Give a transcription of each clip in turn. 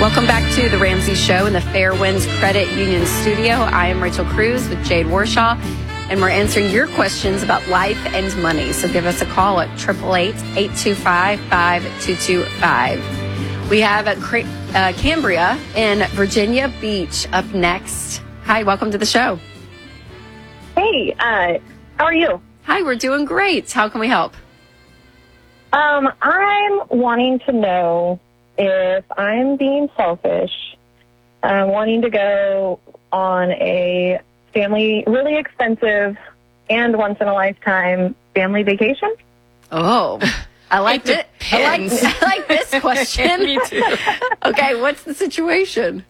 Welcome back to The Ramsey Show in the Fairwinds Credit Union studio. I am Rachel Cruz with Jade Warshaw, and we're answering your questions about life and money. So give us a call at 888-825-5225. We have Cambria in Virginia Beach up next. Hi, welcome to the show. Hey, how are you? Hi, we're doing great. How can we help? I'm wanting to know if I'm being selfish, wanting to go on a really expensive and once in a lifetime family vacation. Oh, I like it. I like this question. Me too. Okay, what's the situation?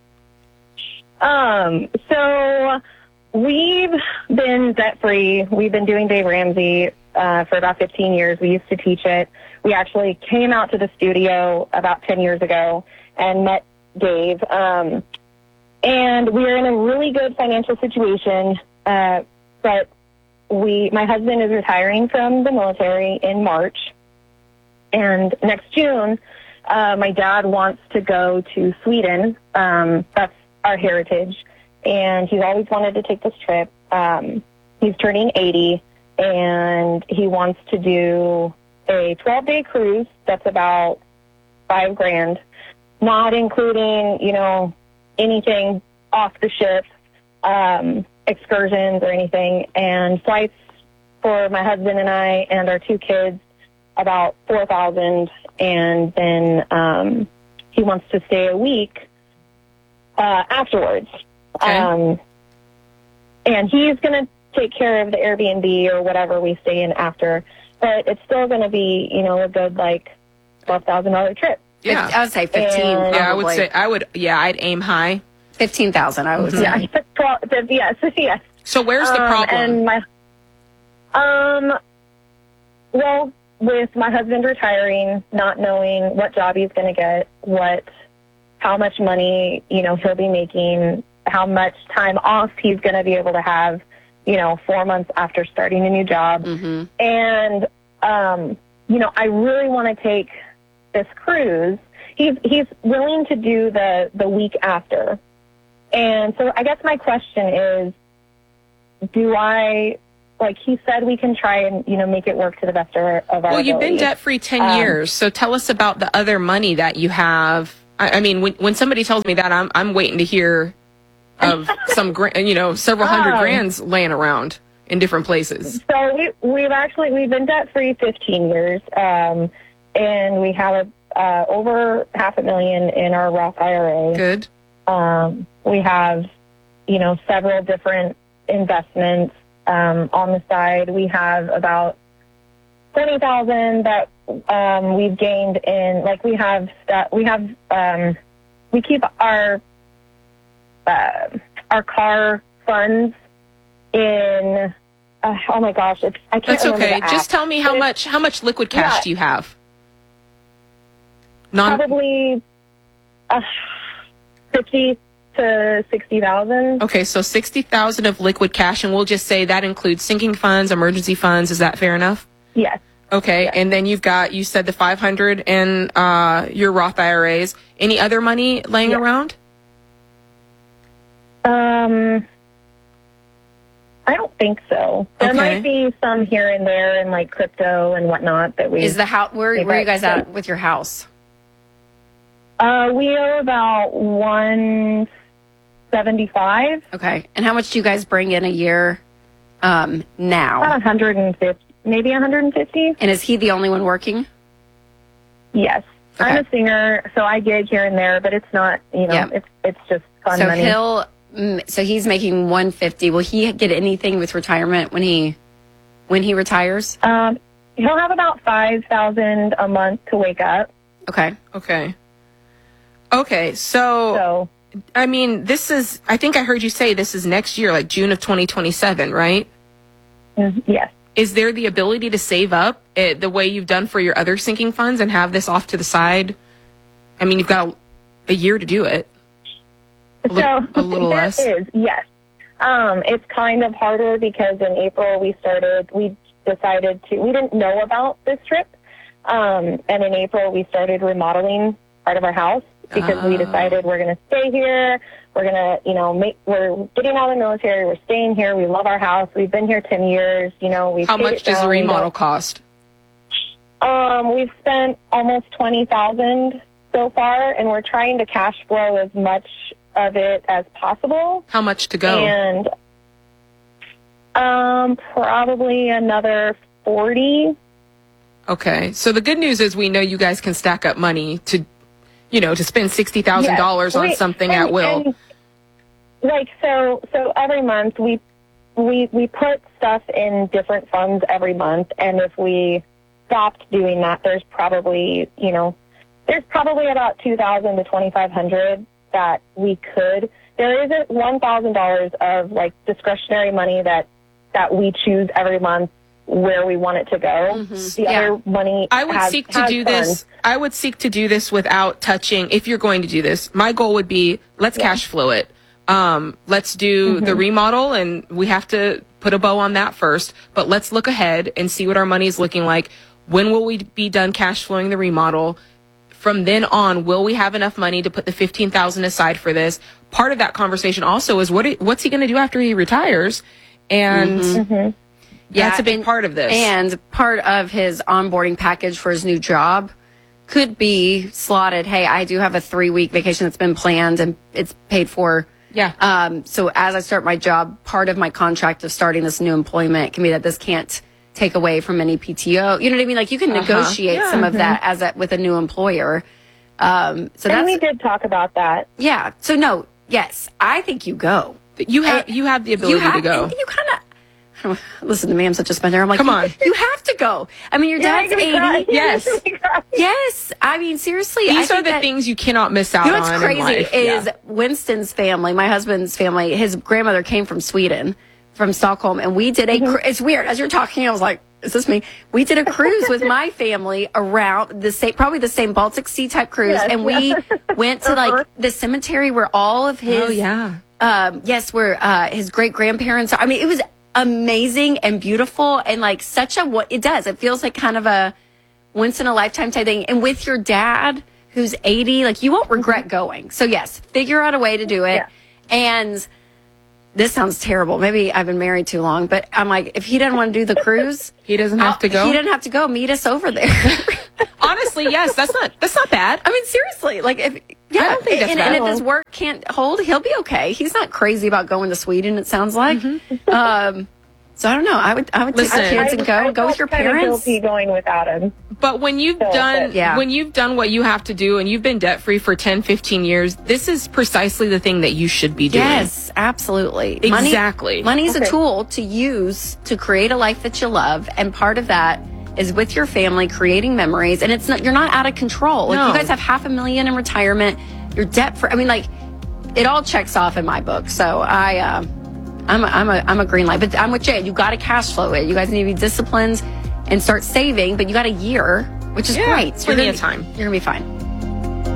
So we've been debt-free. We've been doing Dave Ramsey for about 15 years. We used to teach it. We actually came out to the studio about 10 years ago and met Dave. And we're in a really good financial situation, but my husband is retiring from the military in March. And next June, my dad wants to go to Sweden. That's our heritage. And he's always wanted to take this trip. He's turning 80, and he wants to do a 12-day cruise that's about $5,000, not including, anything off the ship, excursions or anything, and flights for my husband and I and our two kids about $4,000, and then he wants to stay a week afterwards. Okay. And he's going to take care of the Airbnb or whatever we stay in after. But it's still going to be, a good, $12,000 trip. Yeah. I would say 15. And- Yeah, I'd aim high. 15,000, I would say. Yeah, 12, yes. So where's the problem? And well, with my husband retiring, not knowing what job he's going to get, how much money, he'll be making, how much time off he's going to be able to have, 4 months after starting a new job. Mm-hmm. And, I really want to take this cruise. He's willing to do the week after. And so I guess my question is, he said we can try and, make it work to the best of our ability. You've been debt-free 10 years, so tell us about the other money that you have. I mean, when somebody tells me that, I'm waiting to hear of some, several hundred grands laying around in different places. So we've been debt-free 15 years, and we have over $500,000 in our Roth IRA. Good. We have, several different investments on the side. We have about $20,000 that we've gained in. We keep our car funds in. Oh my gosh, I can't. That's remember okay. the app. Just tell me how much liquid cash do you have? Probably 50 to 60,000. Okay, so 60,000 of liquid cash, and we'll just say that includes sinking funds, emergency funds. Is that fair enough? Yes. Okay, Yes. and then you said the 500 in your Roth IRAs. Any other money laying around? I don't think so. There might be some here and there in crypto and whatnot that we. Is the house? Where are you guys at with your house? We owe about $175. Okay, and how much do you guys bring in a year now? About 150, maybe 150. And is he the only one working? Yes, Okay. I'm a singer, so I gig here and there, but it's not. It's just fun money. So he's making 150. Will he get anything with retirement when he retires? He'll have about 5,000 a month to wake up. Okay. So I mean, I think I heard you say this is next year, like June of 2027, right? Yes. Is there the ability to save up the way you've done for your other sinking funds and have this off to the side? I mean, you've got a year to do it. A little less. There is, yes. It's kind of harder because in April we didn't know about this trip. And in April we started remodeling part of our house. because we decided we're going to stay here. We're going to, we're getting out of the military. We're staying here. We love our house. We've been here 10 years. How much does the remodel cost? We've spent almost $20,000 so far, and we're trying to cash flow as much of it as possible. How much to go? And probably another 40. Okay. So the good news is we know you guys can stack up money to spend $60,000 on something at will. And, so every month we put stuff in different funds every month, and if we stopped doing that, there's probably about $2,000 to $2,500 that we could. There isn't $1,000 of discretionary money that we choose every month where we want it to go. Mm-hmm. The other money I would seek to do this without touching. If you're going to do this, my goal would be let's cash flow it. Let's do the remodel, and we have to put a bow on that first. But let's look ahead and see what our money is looking like. When will we be done cash flowing the remodel? From then on, will we have enough money to put the $15,000 aside for this? Part of that conversation also is what's he going to do after he retires? And that's a big part of this. And part of his onboarding package for his new job could be slotted, hey, I do have a 3-week vacation that's been planned and it's paid for. Yeah. So as I start my job, part of my contract of starting this new employment can be that this can't take away from any PTO. You know what I mean? Like you can negotiate some of that with a new employer. And we did talk about that. Yeah. So no, yes, I think you go. You have the ability to go. You kind of listen to me. I'm such a spender. I'm like, come on, you have to go. I mean, your dad's 80. Yes, yes. I mean, seriously, these are the things you cannot miss out on. You know what's crazy is Winston's family, my husband's family. His grandmother came from Sweden, from Stockholm, and we did it's weird. As you're talking, I was like, is this me? We did a cruise with my family around probably the same Baltic Sea type cruise, and we went to the cemetery where all of his where his great grandparents are. I mean, it was amazing and beautiful, and it feels like kind of a once in a lifetime type thing. And with your dad who's 80, you won't regret going. So yes, figure out a way to do it. Yeah. And this sounds terrible. Maybe I've been married too long, but I'm like, if he doesn't want to do the cruise, he doesn't have to go. He doesn't have to go. Meet us over there. Honestly, yes, that's not bad. I mean, seriously, I don't think that's bad. And if his work can't hold, he'll be okay. He's not crazy about going to Sweden, it sounds like. So I don't know. I would take the kids and go with your parents. Guilty going without him. But when you've done what you have to do and you've been debt free for 10, 15 years, this is precisely the thing that you should be doing. Yes, absolutely. Exactly. Money's a tool to use to create a life that you love, and part of that is with your family, creating memories. And you're not out of control. No. You guys have $500,000 in retirement. You're debt free. I mean, it all checks off in my book. So I'm a green light, but I'm with Jade. You got to cash flow it. You guys need to be disciplined and start saving, but you got a year, which is great. Plenty of time. You're gonna be fine.